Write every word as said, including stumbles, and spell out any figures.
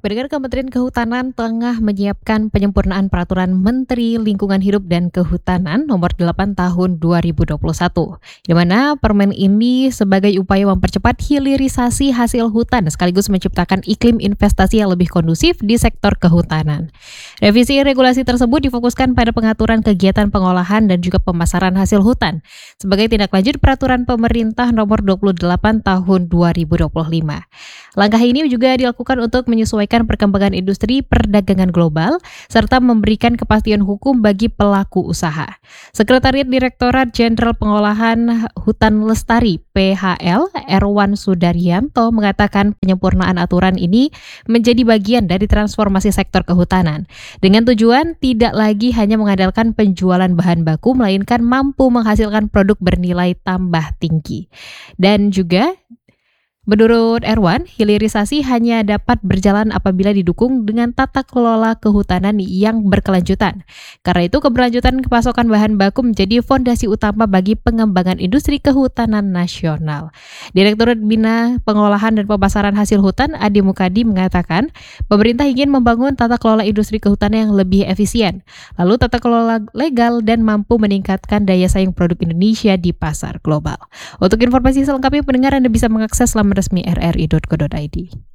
Pendengar, Kementerian Kehutanan tengah menyiapkan penyempurnaan Peraturan Menteri Lingkungan Hidup dan Kehutanan Nomor delapan Tahun dua ribu dua puluh satu, di mana permen ini sebagai upaya mempercepat hilirisasi hasil hutan sekaligus menciptakan iklim investasi yang lebih kondusif di sektor kehutanan. Revisi regulasi tersebut difokuskan pada pengaturan kegiatan pengolahan dan juga pemasaran hasil hutan sebagai tindak lanjut Peraturan Pemerintah Nomor dua puluh delapan Tahun dua ribu dua puluh lima. Langkah ini juga dilakukan untuk menyesuaikan perkembangan industri perdagangan global serta memberikan kepastian hukum bagi pelaku usaha. Sekretariat Direktorat Jenderal Pengolahan Hutan Lestari P H L Erwan Sudaryanto mengatakan penyempurnaan aturan ini menjadi bagian dari transformasi sektor kehutanan dengan tujuan tidak lagi hanya mengandalkan penjualan bahan baku melainkan mampu menghasilkan produk bernilai tambah tinggi. Dan juga menurut Erwan, hilirisasi hanya dapat berjalan apabila didukung dengan tata kelola kehutanan yang berkelanjutan. Karena itu, keberlanjutan pasokan bahan baku menjadi fondasi utama bagi pengembangan industri kehutanan nasional. Direktur Bina Pengolahan dan Pemasaran Hasil Hutan Adi Mukadi mengatakan, pemerintah ingin membangun tata kelola industri kehutanan yang lebih efisien, lalu tata kelola legal dan mampu meningkatkan daya saing produk Indonesia di pasar global. Untuk informasi selengkapnya, pendengar Anda bisa mengakses laman resmi r r i dot co dot i d.